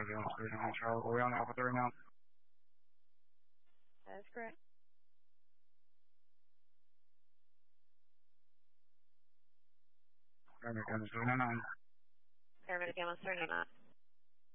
Paramedic 399 Charlie. Are we on Alpha 3 now? That is correct. Paramedic MS 399. Paramedic MS 399.